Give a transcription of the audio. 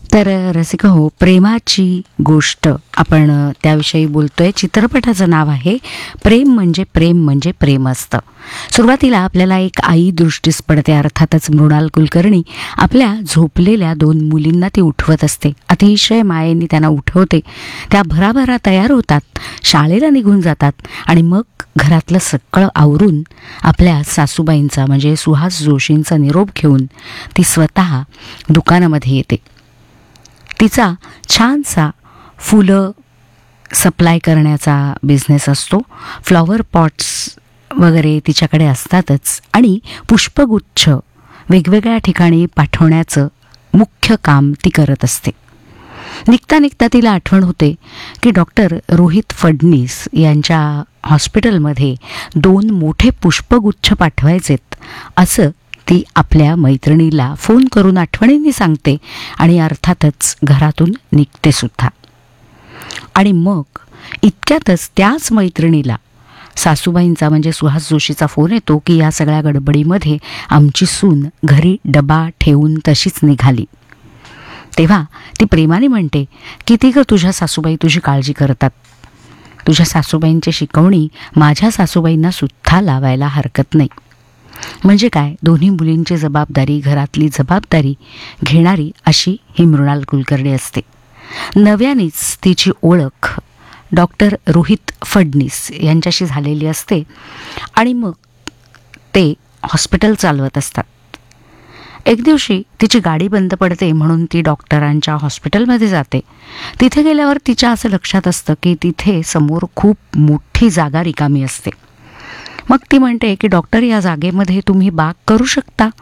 तर रसिक हो, प्रेमाची गोष्ट आपण त्याविषयी बोलतोय. चित्रपटाचं नाव आहे प्रेम म्हणजे प्रेम म्हणजे प्रेम असतं. सुरुवातीला आपल्याला एक आई दृष्टीस पडते. अर्थातच मृणाल कुलकर्णी आपल्या झोपलेल्या 2 मुलींना ती उठवत असते. अतिशय मायेने त्यांना उठवते. त्या भराभरा तयार होतात, शाळेला निघून जातात आणि मग घरातलं सगळं आवरून आपल्या सासूबाईंचा म्हणजे सुहास जोशींचा निरोप घेऊन ती स्वतः दुकानामध्ये येते. तिचा छानसा फुलं सप्लाय करण्याचा बिझनेस असतो. फ्लॉवर पॉट्स वगैरे तिच्याकडे असतातच आणि पुष्पगुच्छ वेगवेगळ्या ठिकाणी पाठवण्याचं मुख्य काम ती करत असते. निघता निघता तिला आठवण होते की डॉक्टर रोहित फडणीस यांच्या हॉस्पिटलमध्ये 2 मोठे पुष्पगुच्छ पाठवायचेत असं ती आपल्या मैत्रिणीला फोन करून आठवणीने सांगते आणि अर्थातच घरातून निघते सुद्धा. आणि मग इतक्यातच त्याच मैत्रिणीला सासूबाईंचा म्हणजे सुहास जोशीचा फोन येतो की या सगळ्या गडबडीमध्ये आमची सून घरी डबा ठेवून तशीच निघाली. तेव्हा ती प्रेमाने म्हणते, किती ग तुझ्या सासूबाई तुझी काळजी करतात. तुझ्या सासूबाईंची शिकवणी माझ्या सासूबाईंना सुद्धा लावायला हरकत नाही. म्हणजे काय, दोन्ही मुलींची जबाबदारी, घरातली जबाबदारी घेणारी अशी ही मृणाल कुलकर्णी असते. नव्यानेच तिची ओळख डॉक्टर रोहित फडणीस यांच्याशी झालेली असते आणि मग ते हॉस्पिटल चालवत असतात. एक दिवशी तिची गाडी बंद पडते म्हणून ती डॉक्टरांच्या हॉस्पिटलमध्ये जाते. तिथे गेल्यावर तिच्या असं लक्षात असतं की तिथे समोर खूप मोठी जागा रिकामी असते. मग ती म्हणते की डॉक्टर, या जागेमध्ये तुम्ही बाग करू शकता.